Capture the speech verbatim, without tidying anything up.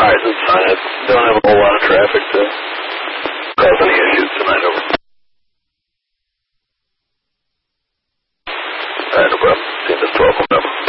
Alright, that's fine. I don't have a whole lot of traffic to cause any issues tonight. Over. Alright, no problem. See you at twelve.